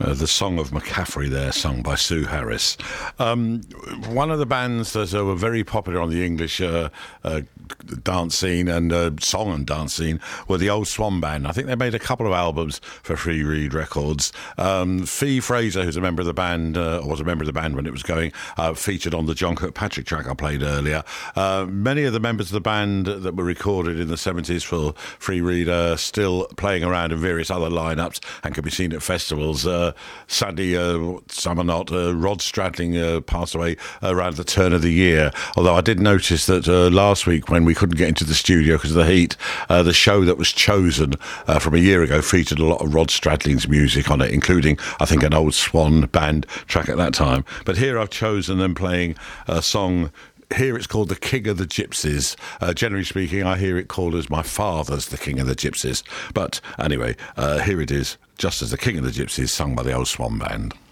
The Song of McCaffrey there, sung by Sue Harris. One of the bands that were very popular on the English dance scene and song and dance scene were the Old Swan Band. I think they made a couple of albums for Free Reed Records. Fee Fraser, who's a member of the band, or was a member of the band when it was going, featured on the John Kirkpatrick track I played earlier. Many of the members of the band that were recorded in the 70s for Free Reed are still playing around in various other lineups and can be seen at festivals. Sadly, some are not. Rod Stradling passed away around the turn of the year. Although I did notice that last week, when we couldn't get into the studio because of the heat, the show that was chosen from a year ago featured a lot of Rod Stradling's music on it, including, I think, an Old Swan Band track at that time. But here I've chosen them playing a song. Here it's called The King of the Gypsies. Generally speaking, I hear it called as My Father's The King of the Gypsies. But anyway, here it is, just as The King of the Gypsies, sung by the Old Swan Band.